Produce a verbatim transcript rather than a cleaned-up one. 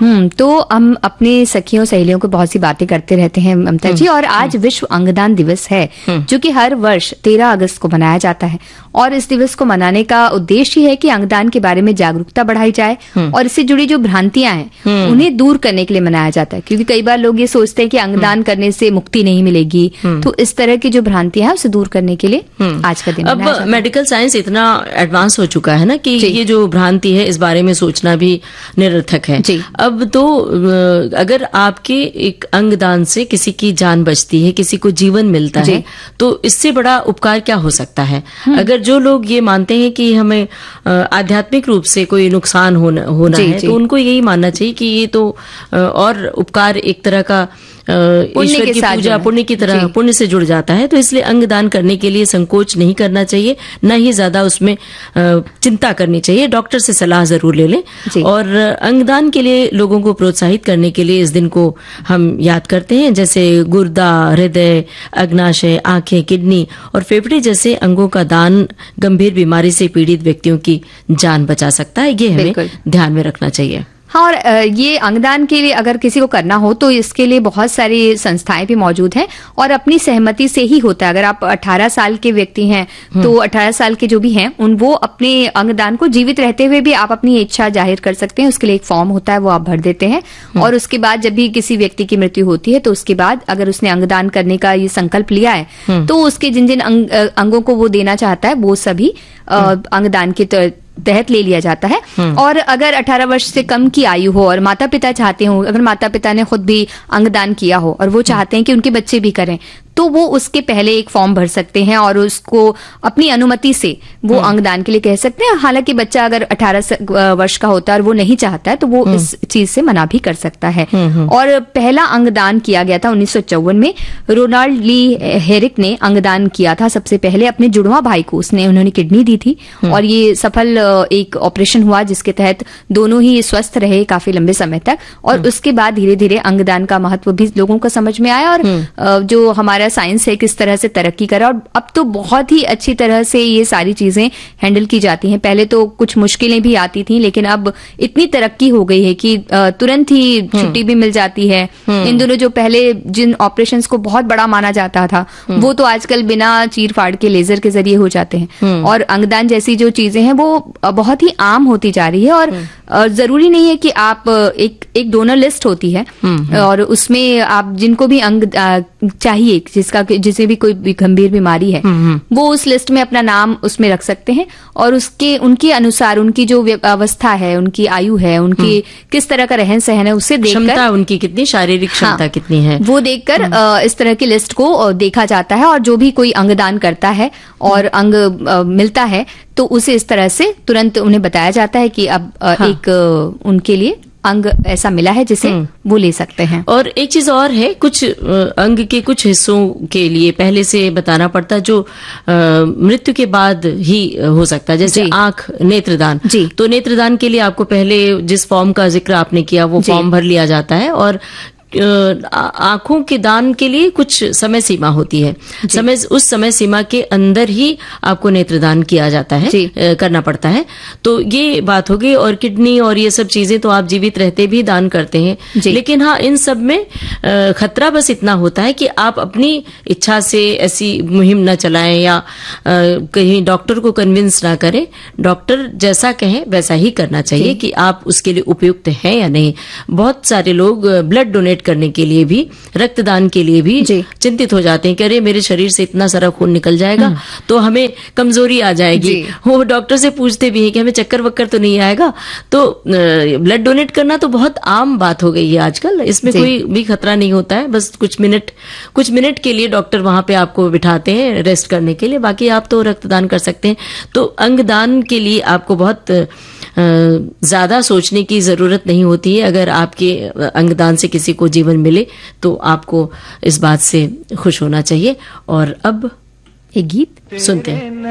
हम्म तो हम अपने सखियों सहेलियों को बहुत सी बातें करते रहते हैं ममता जी, और आज विश्व अंगदान दिवस है जो कि हर वर्ष तेरह अगस्त को मनाया जाता है। और इस दिवस को मनाने का उद्देश्य है कि अंगदान के बारे में जागरूकता बढ़ाई जाए और इससे जुड़ी जो भ्रांतियां हैं उन्हें दूर करने के लिए मनाया जाता है, क्योंकि कई बार लोग ये सोचते हैं कि अंगदान करने से मुक्ति नहीं मिलेगी। तो इस तरह की जो भ्रांतियां हैं उसे दूर करने के लिए आज का दिन मनाया जाता है। अब मेडिकल साइंस इतना एडवांस हो चुका है ना कि ये जो भ्रांति है इस बारे में सोचना भी निरर्थक है। अब तो अगर आपके एक अंगदान से किसी की जान बचती है, किसी को जीवन मिलता है, तो इससे बड़ा उपकार क्या हो सकता है। अगर जो लोग ये मानते हैं कि हमें आध्यात्मिक रूप से कोई नुकसान होना होना है, तो उनको यही मानना चाहिए कि ये तो और उपकार एक तरह का ईश्वर की पूजा पुण्य की तरह पुण्य से जुड़ जाता है। तो इसलिए अंगदान करने के लिए संकोच नहीं करना चाहिए, न ही ज्यादा उसमें चिंता करनी चाहिए। डॉक्टर से सलाह जरूर ले लें। और अंगदान के लिए लोगों को प्रोत्साहित करने के लिए इस दिन को हम याद करते हैं, जैसे गुर्दा, हृदय, अग्नाशय, आंखें, किडनी और फेफड़े जैसे अंगों का दान गंभीर बीमारी से पीड़ित व्यक्तियों की जान बचा सकता है। ये हमें ध्यान में रखना चाहिए। हाँ, और ये अंगदान के लिए अगर किसी को करना हो तो इसके लिए बहुत सारी संस्थाएं भी मौजूद हैं और अपनी सहमति से ही होता है। अगर आप अठारह साल के व्यक्ति हैं तो अठारह साल के जो भी हैं उन वो अपने अंगदान को जीवित रहते हुए भी आप अपनी इच्छा जाहिर कर सकते हैं। उसके लिए एक फॉर्म होता है, वो आप भर देते हैं और उसके बाद जब भी किसी व्यक्ति की मृत्यु होती है तो उसके बाद अगर उसने अंगदान करने का ये संकल्प लिया है तो उसके जिन जिन अंग, अंगों को वो देना चाहता है वो सभी अंगदान के तहत ले लिया जाता है। और अगर अठारह वर्ष से कम की आयु हो और माता पिता चाहते हो, अगर माता पिता ने खुद भी अंगदान किया हो और वो चाहते हैं कि उनके बच्चे भी करें, तो वो उसके पहले एक फॉर्म भर सकते हैं और उसको अपनी अनुमति से वो अंगदान के लिए कह सकते हैं। हालांकि बच्चा अगर अठारह वर्ष का होता है और वो नहीं चाहता है तो वो इस चीज से मना भी कर सकता है। और पहला अंगदान किया गया था उन्नीस सौ चौवन में। रोनाल्ड ली हेरिक ने अंगदान किया था सबसे पहले अपने जुड़वा भाई को। उसने उन्होंने किडनी दी थी और ये सफल एक ऑपरेशन हुआ जिसके तहत दोनों ही स्वस्थ रहे काफी लंबे समय तक। और उसके बाद धीरे धीरे अंगदान का महत्व भी लोगों को समझ में आया और जो हमारा साइंस है किस तरह से तरक्की करा और अब तो बहुत ही अच्छी तरह से ये सारी चीजें हैंडल की जाती हैं। पहले तो कुछ मुश्किलें भी आती थी, लेकिन अब इतनी तरक्की हो गई है कि तुरंत ही छुट्टी भी मिल जाती है। इन दोनों जो पहले जिन ऑपरेशंस को बहुत बड़ा माना जाता था वो तो आजकल बिना चीर फाड़ के लेजर के जरिए हो जाते हैं। और अंगदान जैसी जो चीजें हैं वो बहुत ही आम होती जा रही है और जरूरी नहीं है कि आप एक एक डोनर लिस्ट होती है और उसमें आप जिनको भी अंग चाहिए, जिसका जिसे भी कोई गंभीर बीमारी है, वो उस लिस्ट में अपना नाम उसमें रख सकते हैं और उसके उनके अनुसार उनकी जो अवस्था है, उनकी आयु है, उनकी किस तरह का रहन सहन है, उससे देखकर क्षमता उनकी कितनी, शारीरिक क्षमता हाँ, कितनी है, वो देखकर इस तरह की लिस्ट को देखा जाता है। और जो भी कोई अंगदान करता है और अंग मिलता है तो उसे इस तरह से तुरंत उन्हें बताया जाता है कि अब हाँ, एक उनके लिए अंग ऐसा मिला है जिसे वो ले सकते हैं। और एक चीज और है, कुछ अंग के कुछ हिस्सों के लिए पहले से बताना पड़ता है जो मृत्यु के बाद ही हो सकता है, जैसे आंख, नेत्रदान। तो नेत्रदान के लिए आपको पहले जिस फॉर्म का जिक्र आपने किया वो फॉर्म भर लिया जाता है और आंखों के दान के लिए कुछ समय सीमा होती है। समय उस समय सीमा के अंदर ही आपको नेत्रदान किया जाता है, करना पड़ता है। तो ये बात हो गई। और किडनी और ये सब चीजें तो आप जीवित रहते भी दान करते हैं, लेकिन हाँ इन सब में खतरा बस इतना होता है कि आप अपनी इच्छा से ऐसी मुहिम न चलाएं या कहीं डॉक्टर को कन्विंस ना करें। डॉक्टर जैसा कहें वैसा ही करना चाहिए कि आप उसके लिए उपयुक्त हैं या नहीं। बहुत सारे लोग ब्लड डोनेट करने के लिए भी, रक्तदान के लिए भी चिंतित हो जाते हैं कि अरे मेरे शरीर से इतना सारा खून निकल जाएगा तो हमें कमजोरी आ जाएगी। वो डॉक्टर से पूछते भी हैं कि हमें चक्कर वक्कर तो नहीं आएगा। तो ब्लड डोनेट करना तो बहुत आम बात हो गई है आजकल, इसमें कोई भी खतरा नहीं होता है। बस कुछ मिनट कुछ मिनट के लिए डॉक्टर वहां पे आपको बिठाते हैं रेस्ट करने के लिए, बाकी आप तो रक्तदान कर सकते हैं। तो अंगदान के लिए आपको बहुत ज्यादा सोचने की जरूरत नहीं होती है। अगर आपके अंगदान से किसी को जीवन मिले तो आपको इस बात से खुश होना चाहिए। और अब एक गीत सुनते हैं।